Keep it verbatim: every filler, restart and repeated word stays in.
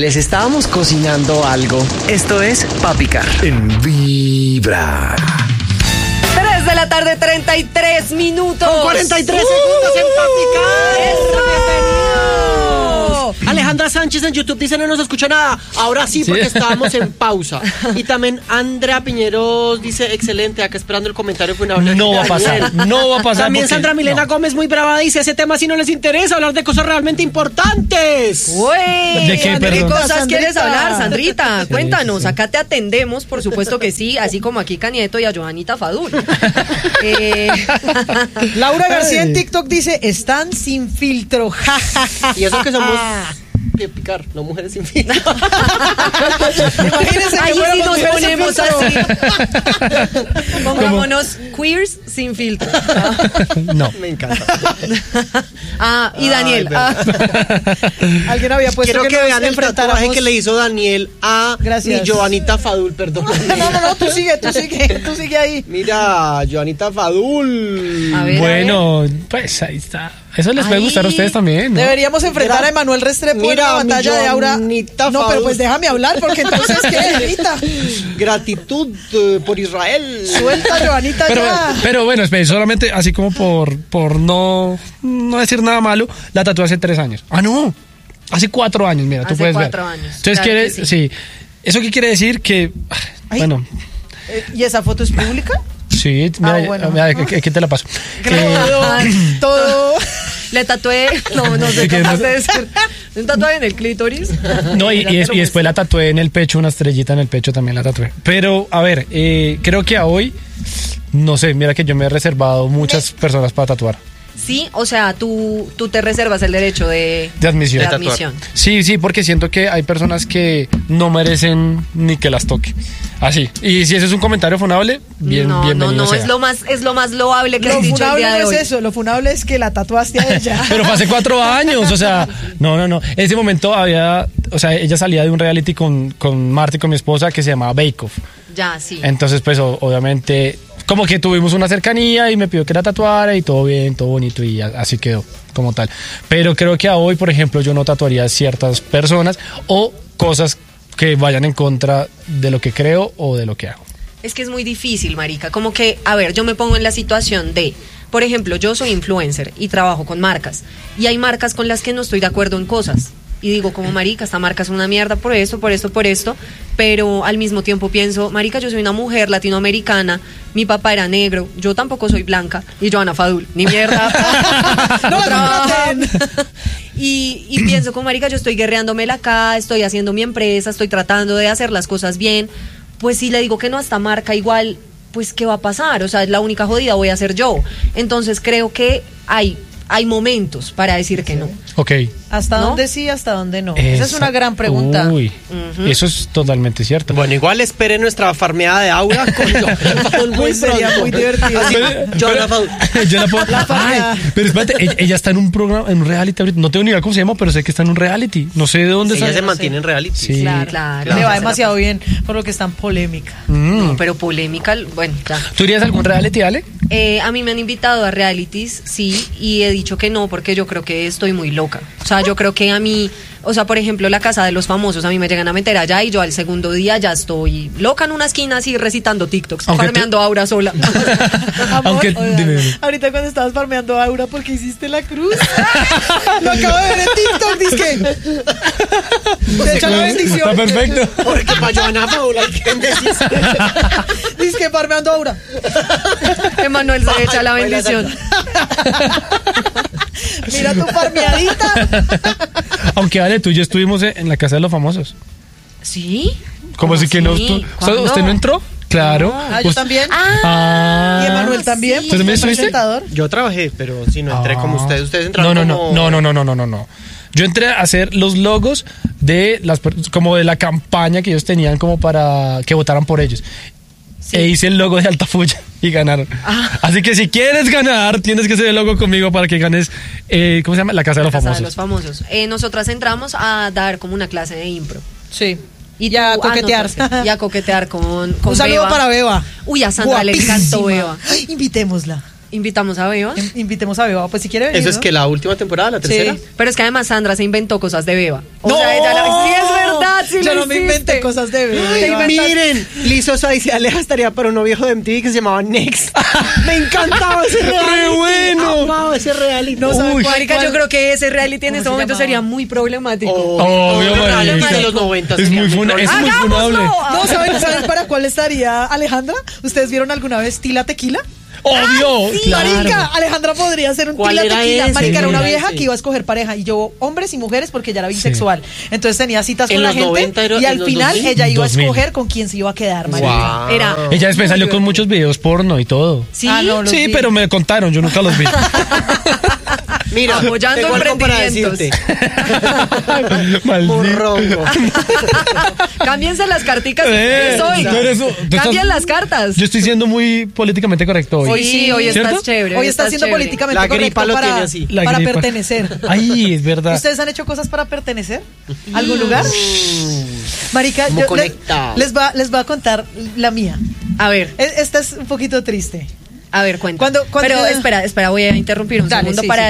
les estábamos cocinando algo. Esto es Pa' Picar. En Vibra. tres de la tarde, treinta y tres minutos. Con cuarenta y tres uh, segundos en Pa' Picar. ¡Eso, bienvenido! Alejandra Sánchez en YouTube dice no nos escucha nada. Ahora sí, porque sí, estábamos en pausa. Y también Andrea Piñeros dice excelente, acá esperando el comentario funable. No va a pasar, no va a pasar. También porque, Sandra Milena no. Gómez muy brava dice ese tema si no les interesa hablar de cosas realmente importantes. Uy, ¿de qué, ¿de qué cosas Sandrita? quieres hablar, Sandrita? Sí, Cuéntanos, sí. acá te atendemos, por supuesto que sí, así como aquí Canieto y a Johanita Fadul. eh... Laura García en TikTok dice, están sin filtro. Y eso que somos de picar, no mujeres sin filtro. Imagínense Ahí que sí nos mujeres sin ponemos filtro. así. Pongámonos queers sin filtro. No. Me encanta. Ah, y Daniel. Ay, ah. Alguien había puesto Quiero que, que vean el enfrentáramos... tatuaje que le hizo Daniel a Gracias. mi Johanita Fadul, perdón. No, no, no, tú sigue, tú sigue, tú sigue ahí. Mira, Johanita Fadul. A ver, Bueno, pues ahí está. Eso les puede Ay. gustar a ustedes también, ¿no? Deberíamos enfrentar Mira, a Emanuel Restrepo mira, en la batalla mi de Aura. Johanita No, pero Fadul. pues déjame hablar, porque entonces, ¿qué, Anita? Gratitud eh, por Israel. Suelta, Johanita, Pero, ya. pero bueno, espere, solamente así como por, por no, no decir nada malo, la tatué hace tres años. Ah, no, hace cuatro años, mira, tú Hace puedes cuatro ver. años, Entonces claro quiere, que sí. sí. ¿Eso qué quiere decir? Que, Ay. bueno, Eh, ¿Y esa foto es pública? sí, mira, Ah, bueno. mira, aquí aquí te la paso. Eh, Ah, Todo. Le tatué, no, no sé ¿De qué capaz más? de decir. Un tatuaje en el clítoris. No, y, y, es- y después la tatué en el pecho, una estrellita en el pecho también la tatué. Pero, a ver, eh, creo que a hoy, no sé, mira que yo me he reservado muchas personas para tatuar. Sí, o sea, tú, tú te reservas el derecho de, De admisión. de De admisión. Sí, sí, porque siento que hay personas que no merecen ni que las toque. Así. Y si ese es un comentario funable, bien, no, no, bienvenido no, sea. es lo más, es lo más loable que Lo has dicho el funable día de no hoy. es eso, lo funable es que la tatuaste a ella. Pero fue hace cuatro años, o sea, no, no, no. En ese momento había, o sea, ella salía de un reality con, con Marta y con mi esposa que se llamaba Bake Off. Ya, sí. Entonces, pues, o- obviamente, como que tuvimos una cercanía y me pidió que la tatuara y todo bien, todo bonito y a- así quedó, como tal. Pero creo que a hoy, por ejemplo, yo no tatuaría a ciertas personas o cosas que vayan en contra de lo que creo o de lo que hago. Es que es muy difícil, marica. Como que, a ver, yo me pongo en la situación de, por ejemplo, yo soy influencer y trabajo con marcas. Y hay marcas con las que no estoy de acuerdo en cosas. Y digo, como marica, esta marca es una mierda por esto, por esto, por esto. Pero al mismo tiempo pienso, marica, yo soy una mujer latinoamericana, mi papá era negro, yo tampoco soy blanca. Y Johanna Fadul, ni mierda. No la trabaja. contraten. Y, y pienso, como marica, yo estoy guerreándomela acá, estoy haciendo mi empresa, estoy tratando de hacer las cosas bien. Pues si le digo que no a esta marca, igual, pues ¿qué va a pasar? O sea, es la única jodida voy a ser yo. Entonces creo que hay, hay momentos para decir que no. Ok. ¿Hasta ¿No? dónde sí, hasta dónde no? Esa es una gran pregunta. Uy, Ujú. eso es totalmente cierto. Bueno, igual espere nuestra farmeada de Aura con Johanna Fadul muy Uy, sería pronto. muy divertido. Así, Johanna Fadul. Yo la puedo- farmeada. Ay, pero espérate, ella, ella está en un programa, en un reality ahorita. No tengo ni idea cómo se llama, pero sé que está en un reality. No sé de dónde Ella está. se mantiene en reality. Sí. Claro, claro. Le va Esa demasiado la- bien, por lo que es tan polémica. Mm. No, pero polémica, bueno, ya. ¿Tú irías a algún reality, Ale? Eh, a mí me han invitado a realities, sí, y he dicho que no porque yo creo que estoy muy loca. O sea, yo creo que a mí, o sea, por ejemplo, la Casa de los Famosos, a mí me llegan a meter allá y yo al segundo día ya estoy loca en una esquina así recitando TikToks, Aunque farmeando a Aura sola. Amor, Aunque, oigan, dime, dime. ahorita cuando estabas farmeando a Aura porque hiciste la cruz. Lo acabo de ver en TikTok, dizque. Te echa la bendición. Está perfecto. Porque para Johanna Fadul hay que decir. Dizque farmeando a Aura. Emanuel se echa la Baila, bendición. Mira tu farmeadita. Aunque Ale, tú y yo estuvimos en la Casa de los Famosos. ¿Sí? ¿Cómo así que no? así? tú- o sea, ¿Cuándo? ¿Usted no entró? Claro. Ah, yo Us- también. Ah. Y Emanuel también. sí. ¿Tú también como estuviste? presentador. Yo trabajé, pero si no entré como Ah. ustedes. Ustedes entraron no, no, como... no, no, no, no, no, no, no. Yo entré a hacer los logos de las per- como de la campaña que ellos tenían como para que votaran por ellos. E hice el logo de Altafulla y ganaron. Ah. Así que si quieres ganar, tienes que hacer el logo conmigo para que ganes, eh, ¿cómo se llama? La Casa de los Casa Famosos. de los Famosos. Eh, nosotras entramos a dar como una clase de impro. Sí. Y Y a tú- ah, no, coquetear. tú sí. Y a coquetear con, con Un saludo Beba. para Beba. Uy, a Sandra le encantó Guapísima. Beba. Ay, invitémosla. Invitamos a Beba. In- Invitemos a Beba. Pues si quiere venir. Eso es ¿no? que la última temporada, la tercera. Sí. Pero es que además Sandra se inventó cosas de Beba. O ¡No! sea, ella la... Sí, es verdad. Sí, Yo lo no me hiciste. inventé cosas de bebé. Te inventas- Miren, Liz Sosa dice, Aleja estaría para uno viejo de M T V que se llamaba Next. Me encantaba ese reality. ¡Re bueno! Amaba ese reality. No saben Uy. cuál- Marica, cuál- yo creo que ese reality en ¿Cómo este se momento llamaba? sería muy problemático. Obvio, los reality marica. de los noventa Es serían muy funa- es muy ¡Hagámoslo! funable. No, ¿saben, ¿saben para cuál estaría Alejandra? ¿Ustedes vieron alguna vez Tila Tequila? Obvio, Sí, claro. marica, Alejandra podría ser un ¿Cuál Tila era Tequila. ese? Marica, era una Era vieja ese. que iba a escoger pareja y yo hombres y mujeres porque ella era bisexual. Entonces tenía citas ¿En con la los gente noventa era- y en al los final dos mil? ella iba a dos mil. escoger con quién se iba a quedar, marica. Wow. Era. Ella después Muy salió con bueno. muchos videos porno y todo. Sí, Ah, no, los Sí, vi. pero me contaron, yo nunca los vi. Mira, Apoyando tengo algo para emprendimientos. decirte. Maldito. Morrongo. cámbiense las carticas. Eh, ¿Qué soy? tú eres- tú estás- Cambien las cartas. Yo estoy siendo muy políticamente correcto hoy. Hoy sí, hoy ¿Cierto? estás chévere. Hoy está siendo chévere. políticamente La correcto gripa lo para, tiene así. La para gripa. pertenecer. Ay, es verdad. ¿Ustedes han hecho cosas para pertenecer? ¿Algún lugar? Marica, Como yo le- conectado. les, va, les voy a contar la mía. A ver, E- Esta es un poquito triste. a ver, cuenta. Cuando- cuando Pero yo- espera, espera, voy a interrumpir un Dale, segundo sí, para